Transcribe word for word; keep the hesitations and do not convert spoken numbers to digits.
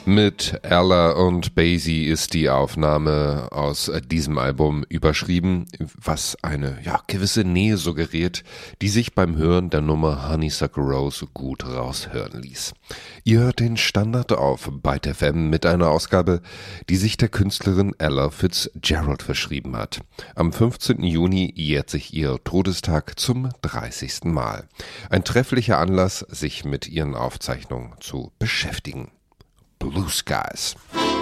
Mit Ella und Basie ist die Aufnahme aus diesem Album überschrieben, was eine ja, gewisse Nähe suggeriert, die sich beim Hören der Nummer Honeysuckle Rose gut raushören ließ. Ihr hört den Standard auf Byte F M mit einer Ausgabe, die sich der Künstlerin Ella Fitzgerald verschrieben hat. Am fünfzehnten Juni jährt sich ihr Todestag zum dreißigsten Mal. Ein trefflicher Anlass, sich mit ihren Aufzeichnungen zu beschäftigen. Blue Skies.